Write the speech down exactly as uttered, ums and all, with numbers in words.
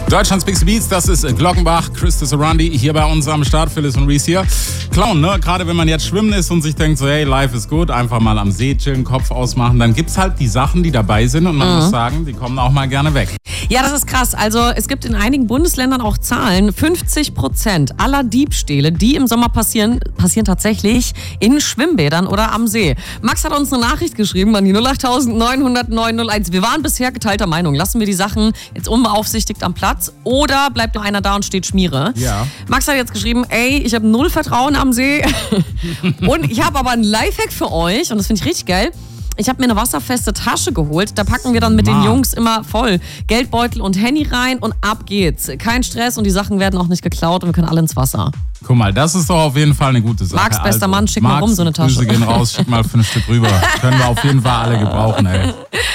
Deutschlands Big Beats, das ist Glockenbach, Chris Surroundy hier bei uns am Start, Phyllis und Reese hier. Clown, ne? Gerade wenn man jetzt schwimmen ist und sich denkt so, hey, life ist gut, einfach mal am See chillen, Kopf ausmachen, dann gibt's halt die Sachen, die dabei sind und man mhm. muss sagen, die kommen auch mal gerne weg. Ja, das ist krass. Also es gibt in einigen Bundesländern auch Zahlen, fünfzig Prozent aller Diebstähle, die im Sommer passieren, passieren tatsächlich in Schwimmbädern oder am See. Max hat uns eine Nachricht geschrieben an die null acht neun null null neun null eins. Wir waren bisher geteilter Meinung. Lassen wir die Sachen jetzt unbeaufsichtigt am Platz oder bleibt noch einer da und steht Schmiere? Ja. Max hat jetzt geschrieben, ey, ich habe null Vertrauen am See und ich habe aber einen Lifehack für euch und das finde ich richtig geil. Ich habe mir eine wasserfeste Tasche geholt. Da packen wir dann mit Mann. den Jungs immer voll Geldbeutel und Handy rein und ab geht's. Kein Stress und die Sachen werden auch nicht geklaut und wir können alle ins Wasser. Guck mal, das ist doch auf jeden Fall eine gute Sache. Max, bester also, Mann, schick Max, mal rum so eine Tasche. Grüße gehen raus, schick mal fünf Stück rüber. Können wir auf jeden Fall alle gebrauchen, ey.